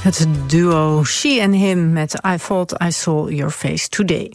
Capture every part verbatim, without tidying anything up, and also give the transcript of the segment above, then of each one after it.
Het duo She and Him met I Thought I Saw Your Face Today.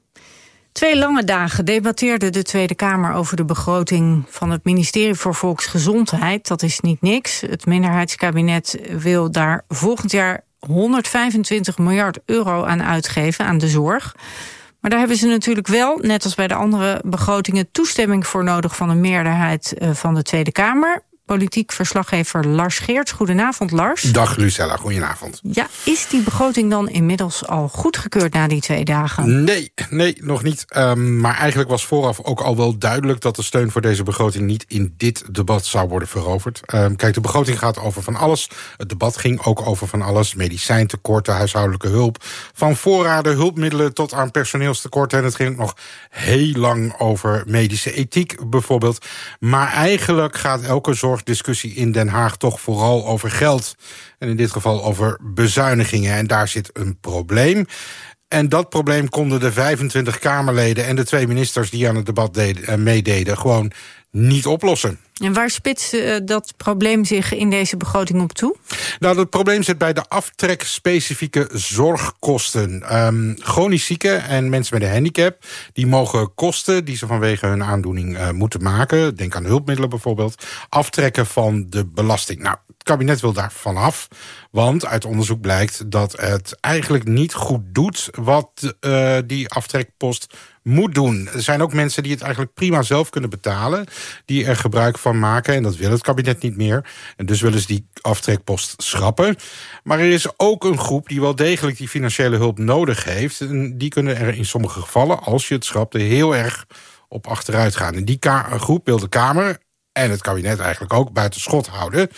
Twee lange dagen debatteerde de Tweede Kamer over de begroting van het ministerie voor Volksgezondheid. Dat is niet niks. Het minderheidskabinet wil daar volgend jaar honderdvijfentwintig miljard euro aan uitgeven aan de zorg. Maar daar hebben ze natuurlijk wel, net als bij de andere begrotingen, toestemming voor nodig van een meerderheid van de Tweede Kamer. Politiek verslaggever Lars Geerts. Goedenavond, Lars. Dag Lucella, goedenavond. Ja, is die begroting dan inmiddels al goedgekeurd na die twee dagen? Nee, nee, nog niet. Um, maar eigenlijk was vooraf ook al wel duidelijk dat de steun voor deze begroting niet in dit debat zou worden veroverd. Um, kijk, de begroting gaat over van alles. Het debat ging ook over van alles. Medicijntekorten, huishoudelijke hulp. Van voorraden, hulpmiddelen tot aan personeelstekorten. En het ging ook nog heel lang over medische ethiek bijvoorbeeld. Maar eigenlijk gaat elke zorg discussie in Den Haag toch vooral over geld. En in dit geval over bezuinigingen. En daar zit een probleem. En dat probleem konden de vijfentwintig Kamerleden en de twee ministers die aan het debat deden, meededen gewoon niet oplossen. En waar spitst uh, dat probleem zich in deze begroting op toe? Nou, het probleem zit bij de aftrekspecifieke zorgkosten. Um, chronisch zieken en mensen met een handicap, die mogen kosten die ze vanwege hun aandoening uh, moeten maken, denk aan hulpmiddelen bijvoorbeeld, aftrekken van de belasting. Nou, het kabinet wil daar vanaf, want uit onderzoek blijkt dat het eigenlijk niet goed doet wat uh, die aftrekpost moet doen. Er zijn ook mensen die het eigenlijk prima zelf kunnen betalen, die er gebruik van maken, en dat wil het kabinet niet meer. En dus willen ze die aftrekpost schrappen. Maar er is ook een groep die wel degelijk die financiële hulp nodig heeft. En die kunnen er in sommige gevallen, als je het schrapt, er heel erg op achteruit gaan. En die ka- groep wil de Kamer en het kabinet eigenlijk ook buiten schot houden.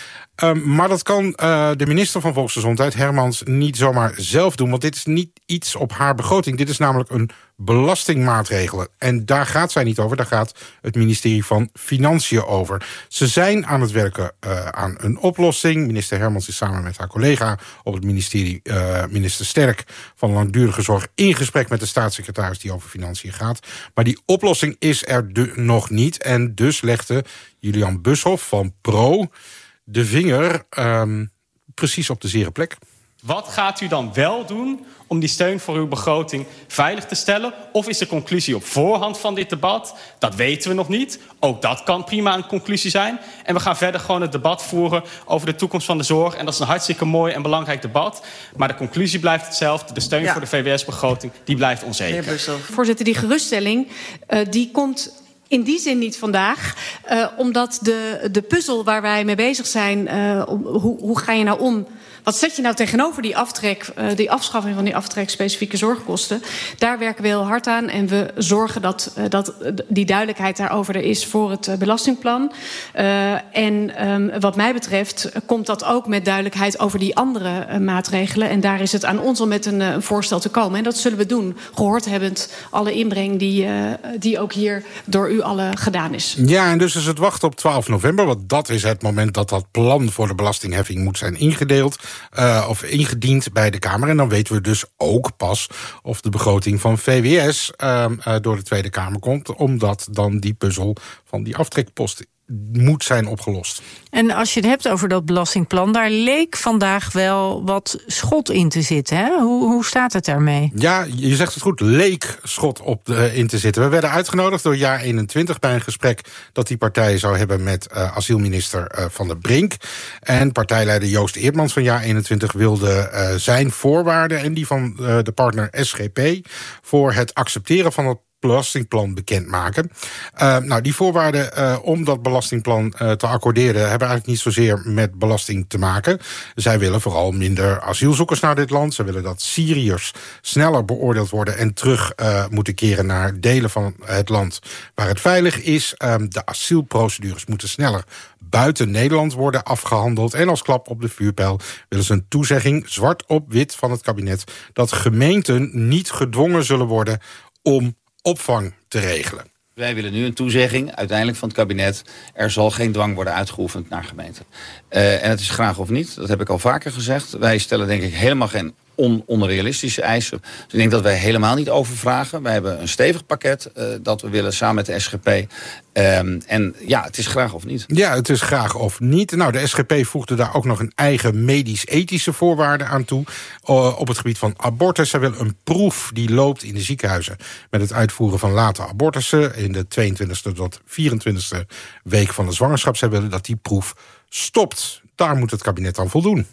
Um, maar dat kan uh, de minister van Volksgezondheid, Hermans, niet zomaar zelf doen. Want dit is niet iets op haar begroting. Dit is namelijk een belastingmaatregel. En daar gaat zij niet over. Daar gaat het ministerie van Financiën over. Ze zijn aan het werken uh, aan een oplossing. Minister Hermans is samen met haar collega op het ministerie, uh, minister Sterk van Langdurige Zorg, in gesprek met de staatssecretaris die over financiën gaat. Maar die oplossing is er de, nog niet. En dus legde Julian Bushoff van Pro de vinger um, precies op de zere plek. Wat gaat u dan wel doen om die steun voor uw begroting veilig te stellen? Of is de conclusie op voorhand van dit debat? Dat weten we nog niet. Ook dat kan prima een conclusie zijn. En we gaan verder gewoon het debat voeren over de toekomst van de zorg. En dat is een hartstikke mooi en belangrijk debat. Maar de conclusie blijft hetzelfde. De steun ja. voor de V W S-begroting, die blijft onzeker. Voorzitter, die geruststelling, uh, die komt in die zin niet vandaag, uh, omdat de, de puzzel waar wij mee bezig zijn, uh, om, hoe, hoe ga je nou om? Wat zet je nou tegenover die aftrek, uh, die afschaffing van die aftrek specifieke zorgkosten? Daar werken we heel hard aan en we zorgen dat, uh, dat die duidelijkheid daarover er is voor het uh, belastingplan. Uh, en um, wat mij betreft uh, komt dat ook met duidelijkheid over die andere uh, maatregelen. En daar is het aan ons om met een, uh, een voorstel te komen. En dat zullen we doen, gehoord hebbend alle inbreng die, uh, die ook hier door u allen gedaan is. Ja, en dus is het wachten op twaalf november, want dat is het moment dat dat plan voor de belastingheffing moet zijn ingedeeld. Uh, of ingediend bij de Kamer. En dan weten we dus ook pas of de begroting van V W S uh, uh, door de Tweede Kamer komt, omdat dan die puzzel van die aftrekpost moet zijn opgelost. En als je het hebt over dat belastingplan, daar leek vandaag wel wat schot in te zitten. Hè? Hoe, hoe staat het daarmee? Ja, je zegt het goed, leek schot op de, in te zitten. We werden uitgenodigd door Jaar eenentwintig bij een gesprek dat die partij zou hebben met uh, asielminister uh, Van der Brink. En partijleider Joost Eerdmans van Jaar eenentwintig wilde uh, zijn voorwaarden en die van uh, de partner S G P voor het accepteren van het belastingplan bekendmaken. Uh, nou, die voorwaarden uh, om dat belastingplan uh, te accorderen hebben eigenlijk niet zozeer met belasting te maken. Zij willen vooral minder asielzoekers naar dit land. Ze willen dat Syriërs sneller beoordeeld worden en terug uh, moeten keren naar delen van het land waar het veilig is. Um, de asielprocedures moeten sneller buiten Nederland worden afgehandeld. En als klap op de vuurpijl willen ze een toezegging, zwart op wit van het kabinet, dat gemeenten niet gedwongen zullen worden om opvang te regelen. Wij willen nu een toezegging, uiteindelijk van het kabinet. Er zal geen dwang worden uitgeoefend naar gemeenten. Uh, en het is graag of niet, dat heb ik al vaker gezegd. Wij stellen denk ik helemaal geen on, onrealistische eisen. Dus ik denk dat wij helemaal niet overvragen. Wij hebben een stevig pakket uh, dat we willen samen met de S G P. Um, en ja, het is graag of niet. Ja, het is graag of niet. Nou, de S G P voegde daar ook nog een eigen medisch-ethische voorwaarde aan toe. Uh, op het gebied van abortus. Zij wil een proef die loopt in de ziekenhuizen met het uitvoeren van late abortussen in de tweeëntwintigste tot vierentwintigste week van de zwangerschap. Zij willen dat die proef stopt. Daar moet het kabinet aan voldoen.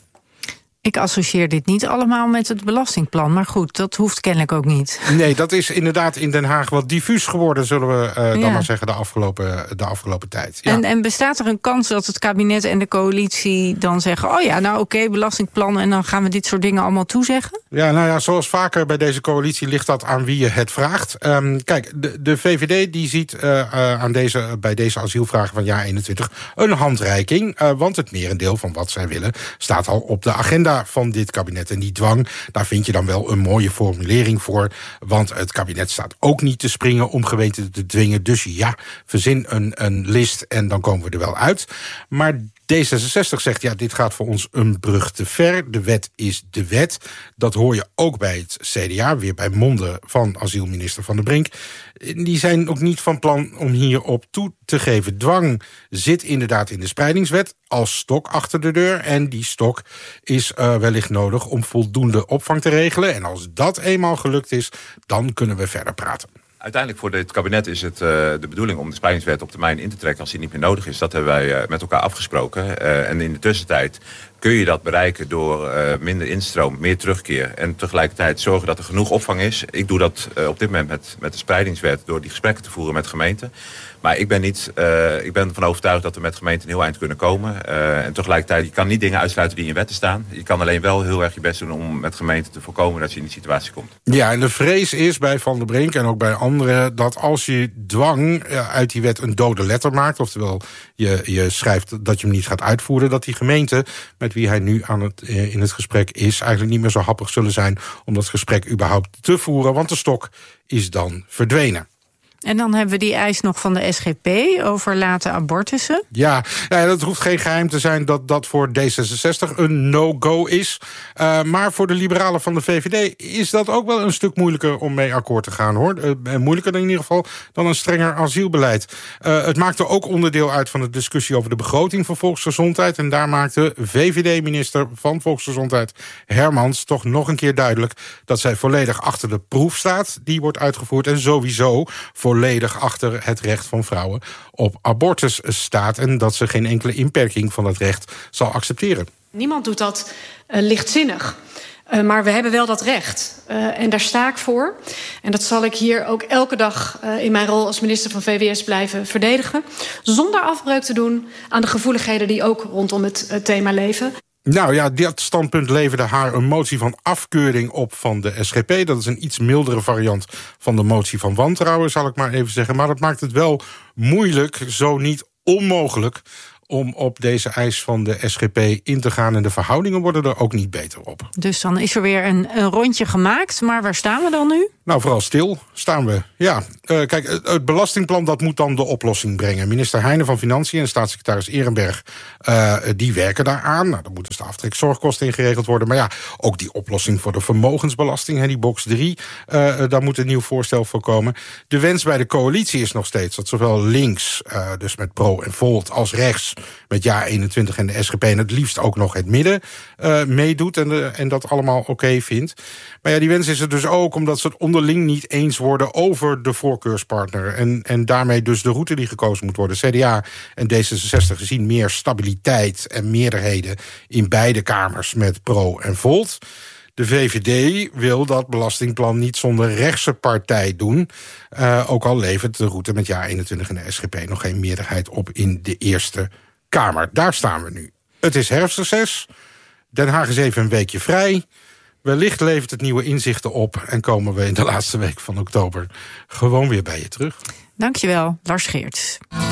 Ik associeer dit niet allemaal met het belastingplan. Maar goed, dat hoeft kennelijk ook niet. Nee, dat is inderdaad in Den Haag wat diffuus geworden, zullen we uh, dan ja. maar zeggen, de afgelopen, de afgelopen tijd. Ja. En, en bestaat er een kans dat het kabinet en de coalitie dan zeggen, oh ja, nou oké, okay, belastingplan, en dan gaan we dit soort dingen allemaal toezeggen? Ja, nou ja, zoals vaker bij deze coalitie ligt dat aan wie je het vraagt. Um, kijk, de, de V V D die ziet uh, uh, aan deze, bij deze asielvragen van jaar eenentwintig een handreiking. Uh, want het merendeel van wat zij willen staat al op de agenda van dit kabinet. En die dwang, daar vind je dan wel een mooie formulering voor. Want het kabinet staat ook niet te springen om gemeenten te dwingen. Dus ja, verzin een, een list en dan komen we er wel uit. Maar D zesenzestig zegt, ja, dit gaat voor ons een brug te ver. De wet is de wet. Dat hoor je ook bij het C D A, weer bij monden van asielminister Van der Brink. Die zijn ook niet van plan om hierop toe te geven. Dwang zit inderdaad in de spreidingswet als stok achter de deur. En die stok is uh, wellicht nodig om voldoende opvang te regelen. En als dat eenmaal gelukt is, dan kunnen we verder praten. Uiteindelijk voor dit kabinet is het uh, de bedoeling om de spreidingswet op termijn in te trekken als die niet meer nodig is. Dat hebben wij uh, met elkaar afgesproken. Uh, en in de tussentijd kun je dat bereiken door uh, minder instroom, meer terugkeer en tegelijkertijd zorgen dat er genoeg opvang is. Ik doe dat uh, op dit moment met, met de spreidingswet door die gesprekken te voeren met gemeenten. Maar ik ben, niet, uh, ik ben ervan overtuigd dat we met gemeenten een heel eind kunnen komen. Uh, en tegelijkertijd, je kan niet dingen uitsluiten die in wetten staan. Je kan alleen wel heel erg je best doen om met gemeenten te voorkomen dat je in die situatie komt. Ja, en de vrees is bij Van der Brink en ook bij anderen dat als je dwang uit die wet een dode letter maakt, oftewel je, je schrijft dat je hem niet gaat uitvoeren, dat die gemeenten met wie hij nu aan het, in het gesprek is eigenlijk niet meer zo happig zullen zijn om dat gesprek überhaupt te voeren, want de stok is dan verdwenen. En dan hebben we die eis nog van de S G P over late abortussen. Ja, ja, dat hoeft geen geheim te zijn dat dat voor D zesenzestig een no-go is. Uh, maar voor de liberalen van de V V D is dat ook wel een stuk moeilijker om mee akkoord te gaan, hoor. Uh, moeilijker dan in ieder geval dan een strenger asielbeleid. Uh, het maakte ook onderdeel uit van de discussie over de begroting van volksgezondheid. En daar maakte V V D-minister van Volksgezondheid Hermans toch nog een keer duidelijk dat zij volledig achter de proef staat die wordt uitgevoerd en sowieso voor volledig achter het recht van vrouwen op abortus staat en dat ze geen enkele inperking van dat recht zal accepteren. Niemand doet dat uh, lichtzinnig. Uh, maar we hebben wel dat recht. Uh, en daar sta ik voor. En dat zal ik hier ook elke dag uh, in mijn rol als minister van V W S blijven verdedigen. Zonder afbreuk te doen aan de gevoeligheden die ook rondom het uh, thema leven. Nou ja, dat standpunt leverde haar een motie van afkeuring op van de S G P. Dat is een iets mildere variant van de motie van wantrouwen, zal ik maar even zeggen. Maar dat maakt het wel moeilijk, zo niet onmogelijk, om op deze eis van de S G P in te gaan. En de verhoudingen worden er ook niet beter op. Dus dan is er weer een, een rondje gemaakt. Maar waar staan we dan nu? Nou, vooral stil staan we. Ja, uh, kijk, het, het belastingplan dat moet dan de oplossing brengen. Minister Heijnen van Financiën en staatssecretaris Ehrenberg, uh, die werken daaraan. Nou, dan moeten dus de aftrek zorgkosten in geregeld worden. Maar ja, ook die oplossing voor de vermogensbelasting, hè, die box drie, uh, daar moet een nieuw voorstel voor komen. De wens bij de coalitie is nog steeds dat zowel links, uh, dus met Pro en Volt, als rechts met jaar eenentwintig en de S G P en het liefst ook nog het midden uh, meedoet en, de, en dat allemaal oké okay vindt. Maar ja, die wens is er dus ook omdat ze het onderling niet eens worden over de voorkeurspartner. En, en daarmee dus de route die gekozen moet worden. C D A en D zesenzestig zien meer stabiliteit en meerderheden in beide kamers met Pro en Volt. De V V D wil dat belastingplan niet zonder rechtse partij doen. Uh, ook al levert de route met jaar eenentwintig en de S G P nog geen meerderheid op in de Eerste Kamer. Daar staan we nu. Het is herfstreces. Den Haag is even een weekje vrij. Wellicht levert het nieuwe inzichten op en komen we in de laatste week van oktober gewoon weer bij je terug. Dankjewel, Lars Geerts.